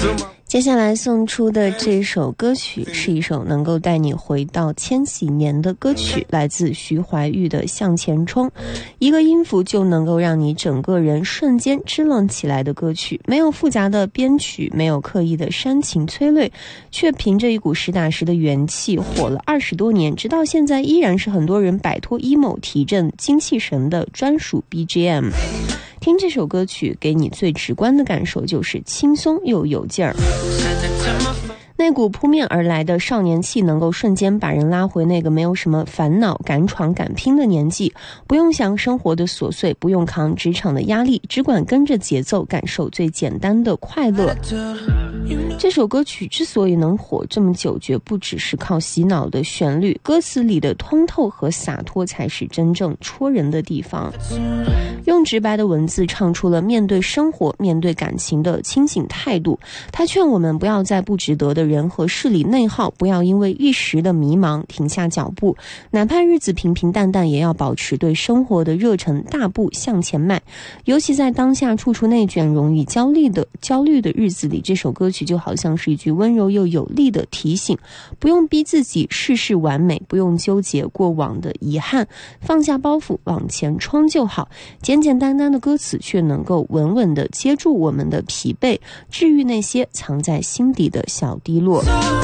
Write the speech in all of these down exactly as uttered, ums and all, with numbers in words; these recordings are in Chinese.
接下来送出的这首歌曲是一首能够带你回到千禧年的歌曲，来自徐怀钰的《向前冲》，一个音符就能够让你整个人瞬间支棱起来的歌曲，没有复杂的编曲，没有刻意的煽情催泪，却凭着一股实打实的元气火了二十多年，直到现在依然是很多人摆脱 emo 提振精气神的专属 B G M。听这首歌曲给你最直观的感受就是轻松又有劲儿，那股扑面而来的少年气能够瞬间把人拉回那个没有什么烦恼敢闯敢拼的年纪，不用想生活的琐碎，不用扛职场的压力，只管跟着节奏感受最简单的快乐。这首歌曲之所以能火这么久，绝不只是靠洗脑的旋律，歌词里的通透和洒脱才是真正戳人的地方。用直白的文字唱出了面对生活面对感情的清醒态度，他劝我们不要在不值得的人和事里内耗，不要因为一时的迷茫停下脚步，哪怕日子平平淡淡，也要保持对生活的热忱，大步向前迈。尤其在当下处处内卷容易焦虑的焦虑的日子里，这首歌曲就好像是一句温柔又有力的提醒，不用逼自己事事完美，不用纠结过往的遗憾，放下包袱往前冲就好。简简单单的歌词却能够稳稳地接住我们的疲惫，治愈那些藏在心底的小低落。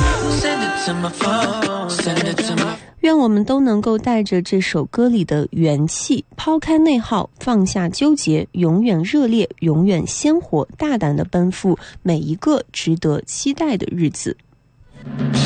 愿我们都能够带着这首歌里的元气，抛开内耗，放下纠结，永远热烈，永远鲜活，大胆地奔赴每一个值得期待的日子。